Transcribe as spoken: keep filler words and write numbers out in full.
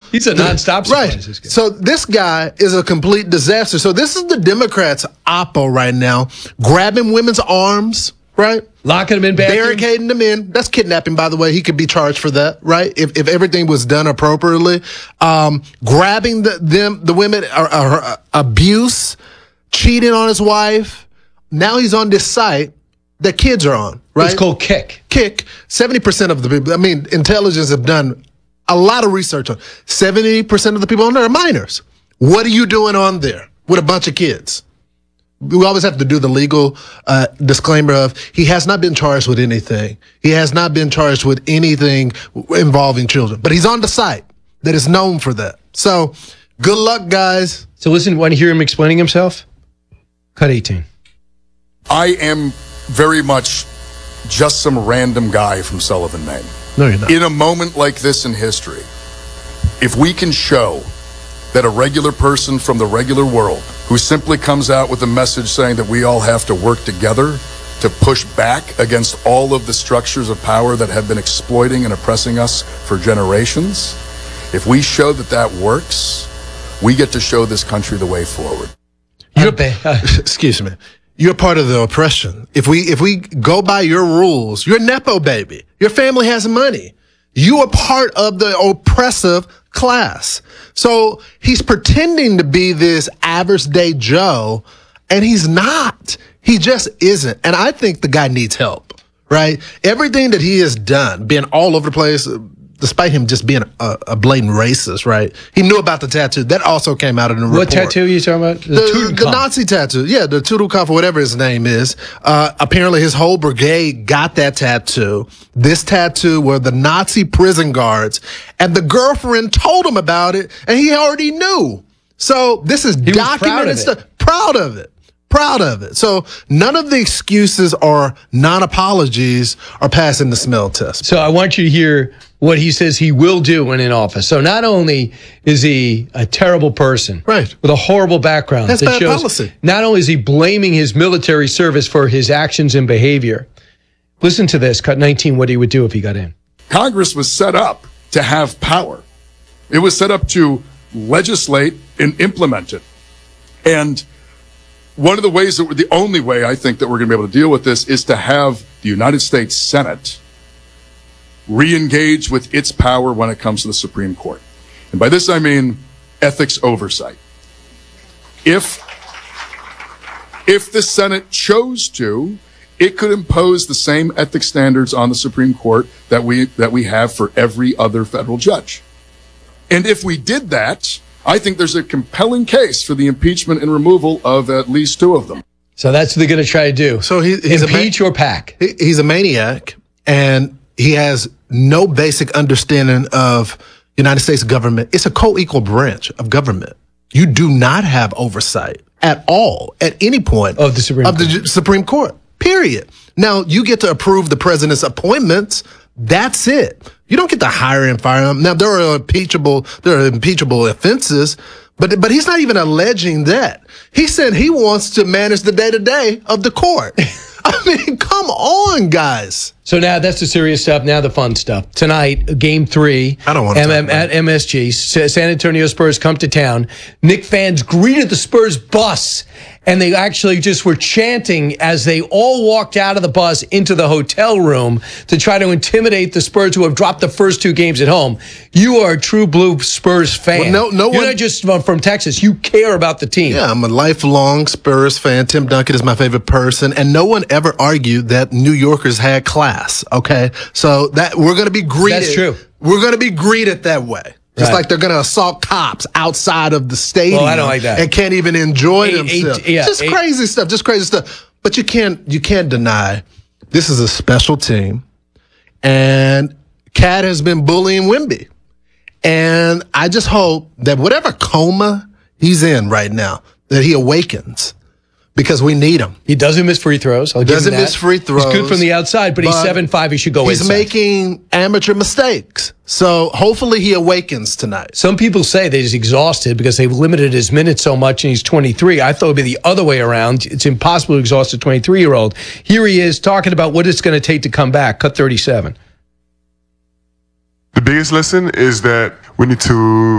He's a nonstop surprise. Right. This guy. So this guy is a complete disaster. So this is the Democrats' oppo right now, grabbing women's arms, right? Locking them in bathrooms. Barricading them in. That's kidnapping, by the way. He could be charged for that, right? If if everything was done appropriately. Um, grabbing the them the women, uh, uh, abuse, cheating on his wife. Now he's on this site that kids are on, right? It's called Kick. Kick. seventy percent of the people, I mean, intelligence have done a lot of research on seventy percent of the people on there are minors. What are you doing on there with a bunch of kids? We always have to do the legal uh, disclaimer of he has not been charged with anything. He has not been charged with anything involving children, but he's on the site that is known for that. So good luck, guys. So listen, want to hear him explaining himself? Cut eighteen. I am very much just some random guy from Sullivan, Maine. No, you're not. In a moment like this in history, if we can show that a regular person from the regular world who simply comes out with a message saying that we all have to work together to push back against all of the structures of power that have been exploiting and oppressing us for generations, if we show that that works, we get to show this country the way forward. You're, excuse me. You're part of the oppression. If we if we go by your rules, you're Nepo baby. Your family has money. You are part of the oppressive class. So he's pretending to be this average day Joe, and he's not. He just isn't. And I think the guy needs help, right? Everything that he has done, being all over the place, despite him just being a, a blatant racist, right? He knew about the tattoo. That also came out in the report. What tattoo are you talking about? The, The, the Nazi tattoo. Yeah, the Tudelkopf or whatever his name is. Uh, apparently his whole brigade got that tattoo. This tattoo were the Nazi prison guards. And the girlfriend told him about it, and he already knew. So this is He was proud documented of it. stuff. Proud of it. Proud of it. So none of the excuses or non-apologies are passing the smell test. So I want you to hear what he says he will do when in office. So not only is he a terrible person, Right. with a horrible background, That's that bad shows, policy. not only is he blaming his military service for his actions and behavior. Listen to this, cut nineteen, what he would do if he got in. Congress was set up to have power. It was set up to legislate and implement it. And one of the ways that we're, the only way I think that we're going to be able to deal with this is to have the United States Senate re-engage with its power when it comes to the Supreme Court. And by this I mean ethics oversight. If, if the Senate chose to, it could impose the same ethics standards on the Supreme Court that we, that we have for every other federal judge. And if we did that, I think there's a compelling case for the impeachment and removal of at least two of them. So that's what they're going to try to do. So he, he's Impeach a or pack. He, he's a maniac, and he has no basic understanding of United States government. It's a co-equal branch of government. You do not have oversight at all at any point Of the Supreme of the Ju- Supreme Court. Period. Now you get to approve the president's appointments. That's it. You don't get to hire and fire him. Now there are impeachable, there are impeachable offenses, but but he's not even alleging that. He said he wants to manage the day to day of the court. I mean, come on, guys. So now that's the serious stuff. Now the fun stuff. Tonight, game three. I don't want to M- talk M- about at M S G. S- San Antonio Spurs come to town. Knick fans greeted the Spurs bus, and they actually just were chanting as they all walked out of the bus into the hotel room to try to intimidate the Spurs, who have dropped the first two games at home. You are a true blue Spurs fan. Well, no- no You're one- not just from, from Texas. You care about the team. Yeah, I'm a lifelong Spurs fan. Tim Duncan is my favorite person, and no one ever argued that New Yorkers had class. Okay, so that we're going to be greeted. That's true. We're going to be greeted that way. Just Right. like they're going to assault cops outside of the stadium. Well, I don't like that. And can't even enjoy Eight- themselves. eight- yeah, just eight- crazy stuff. Just crazy stuff. But you can't you can't deny this is a special team, and Cat has been bullying Wemby, and I just hope that whatever coma he's in right now, that he awakens. Because we need him. He doesn't miss free throws. I'll give Doesn't him that. miss free throws. He's good from the outside, but, he's but seven five. He should go He's inside. making amateur mistakes. So hopefully he awakens tonight. Some people say that he's exhausted because they've limited his minutes so much and he's twenty-three. I thought it would be the other way around. It's impossible to exhaust a twenty-three-year-old. Here he is talking about what it's going to take to come back. Cut thirty-seven. The biggest lesson is that we need to